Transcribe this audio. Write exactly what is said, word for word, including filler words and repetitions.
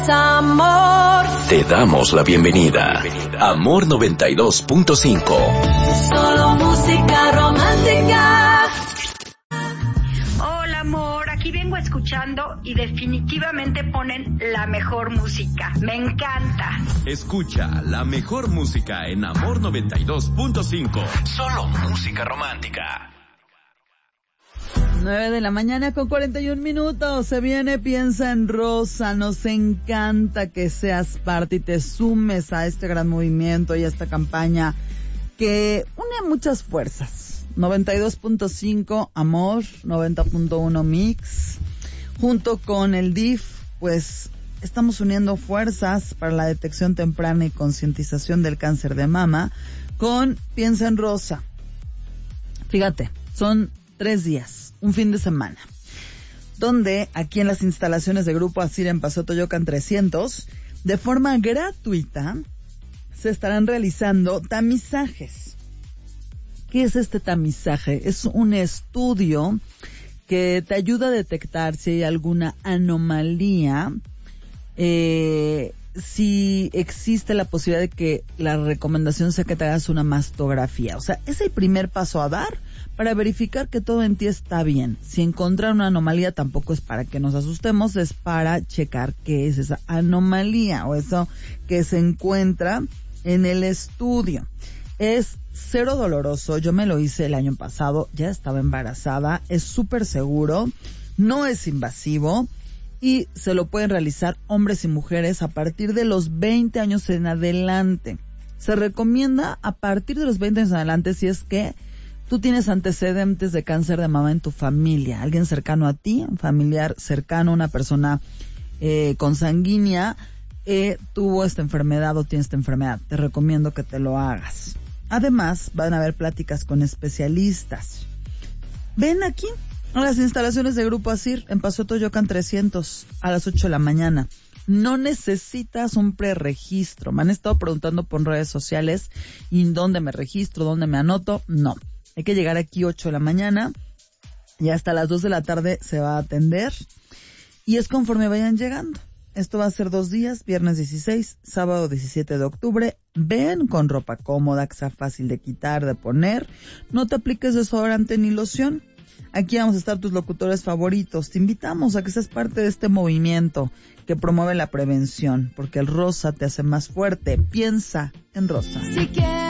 Amor. Te damos la bienvenida. Amor noventa y dos punto cinco. Solo música romántica. Hola amor, aquí vengo escuchando y definitivamente ponen la mejor música. Me encanta. Escucha la mejor música en Amor noventa y dos punto cinco. Solo música romántica. nueve de la mañana con cuarenta y un minutos. Se viene Piensa en Rosa. Nos encanta que seas parte y te sumes a este gran movimiento y a esta campaña que une muchas fuerzas. noventa y dos punto cinco Amor, noventa punto uno Mix. Junto con el D I F, pues estamos uniendo fuerzas para la detección temprana y concientización del cáncer de mama con Piensa en Rosa. Fíjate, son tres días, un fin de semana, donde aquí en las instalaciones de Grupo Asir en Paseo Toyocan trescientos, de forma gratuita, se estarán realizando tamizajes. ¿Qué es este tamizaje? Es un estudio que te ayuda a detectar si hay alguna anomalía, eh, si existe la posibilidad de que la recomendación sea que te hagas una mastografía. O sea, es el primer paso a dar para verificar que todo en ti está bien. Si encontrar una anomalía tampoco es para que nos asustemos, es para checar qué es esa anomalía o eso que se encuentra en el estudio. Es cero doloroso, yo me lo hice el año pasado, ya estaba embarazada, es súper seguro, no es invasivo y se lo pueden realizar hombres y mujeres a partir de los veinte años en adelante. Se recomienda a partir de los veinte años en adelante si es que tú tienes antecedentes de cáncer de mama en tu familia, alguien cercano a ti, un familiar cercano, una persona eh, consanguínea, eh, tuvo esta enfermedad o tiene esta enfermedad. Te recomiendo que te lo hagas. Además, van a haber pláticas con especialistas. Ven aquí a las instalaciones de Grupo Asir en Paseo Toyocan trescientos a las ocho de la mañana. No necesitas un preregistro. Me han estado preguntando por redes sociales y dónde me registro, dónde me anoto. No. Hay que llegar aquí ocho de la mañana y hasta las dos de la tarde se va a atender y es conforme vayan llegando. Esto va a ser dos días, viernes dieciséis, sábado diecisiete de octubre. Ven con ropa cómoda, que sea fácil de quitar, de poner. No te apliques desodorante ni loción. Aquí vamos a estar tus locutores favoritos. Te invitamos a que seas parte de este movimiento que promueve la prevención, porque el rosa te hace más fuerte. Piensa en Rosa. Si quieres